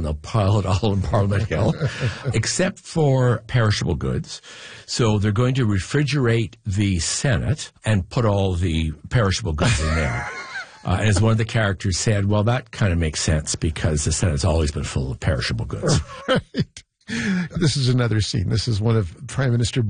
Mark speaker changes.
Speaker 1: and they'll pile it all in Parliament Hill, except for perishable goods. So they're going to refrigerate the Senate and put all the perishable goods in there. And as one of the characters said, well, that kind of makes sense because the Senate's always been full of perishable goods.
Speaker 2: Right. This is another scene. This is one of Prime Minister